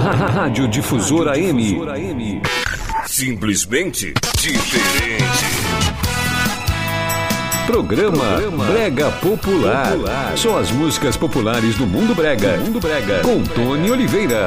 Rádio Difusora M. Simplesmente diferente. Programa Brega Popular. São as músicas populares do Mundo Brega. Com Tony Oliveira.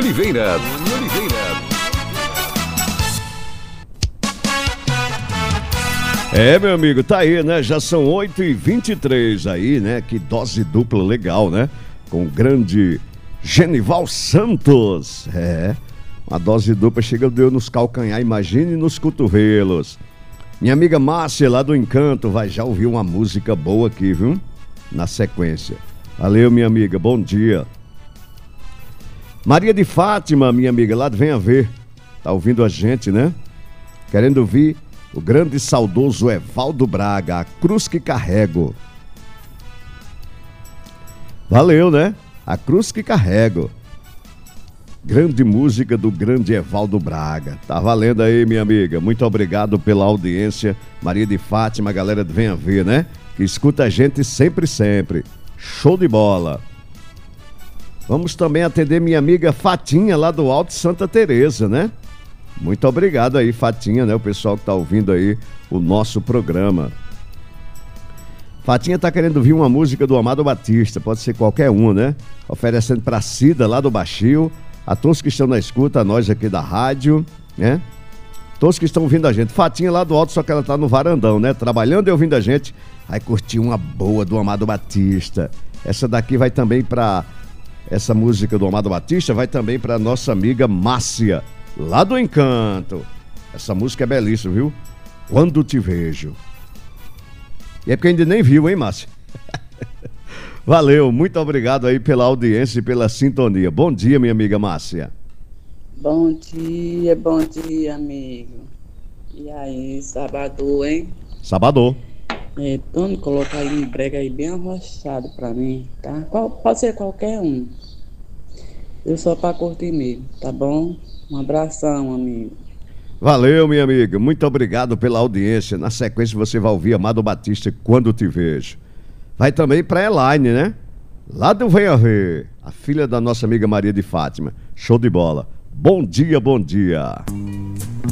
É, meu amigo, tá aí, né? Já são 8h23 aí, né? Que dose dupla legal, né? Com o grande Genival Santos. É, uma dose dupla chega deu nos calcanhar, imagine nos cotovelos. Minha amiga Márcia, lá do Encanto, vai já ouvir uma música boa aqui, viu? Na sequência. Valeu, minha amiga, bom dia. Maria de Fátima, minha amiga, lá do Venha Ver. Tá ouvindo a gente, né? Querendo ouvir o grande e saudoso Evaldo Braga, A Cruz que Carrego. Valeu, né? A Cruz que Carrego. Grande música do grande Evaldo Braga. Tá valendo aí, minha amiga. Muito obrigado pela audiência. Maria de Fátima, a galera do Venha Ver, né? Que escuta a gente sempre. Show de bola. Vamos também atender minha amiga Fatinha, lá do Alto Santa Teresa, né? Muito obrigado aí, Fatinha, né? O pessoal que tá ouvindo aí o nosso programa. Fatinha tá querendo ouvir uma música do Amado Batista, pode ser qualquer uma, né? Oferecendo pra Cida, lá do Baixio, a todos que estão na escuta, a nós aqui da rádio, né? Todos que estão ouvindo a gente. Fatinha lá do alto, só que ela tá no varandão, né? Trabalhando e ouvindo a gente. Aí curtiu uma boa do Amado Batista. Essa daqui vai também pra... Essa música do Amado Batista vai também pra nossa amiga Márcia, lá do Encanto. Essa música é belíssima, viu? Quando Te Vejo. E é porque ainda nem viu, hein, Márcia? Valeu, muito obrigado aí pela audiência e pela sintonia. Bom dia, minha amiga Márcia. Bom dia, amigo. E aí, sábado, hein? Sábado. Tony, coloca aí um brega aí bem arrochado pra mim, tá? Pode ser qualquer um. Eu só pra curtir mesmo, tá bom? Um abração, amigo. Valeu, minha amiga. Muito obrigado pela audiência. Na sequência você vai ouvir Amado Batista, Quando Te Vejo. Vai também pra Elaine, né? Lá do Venha Ver, a filha da nossa amiga Maria de Fátima. Show de bola. Bom dia, bom dia.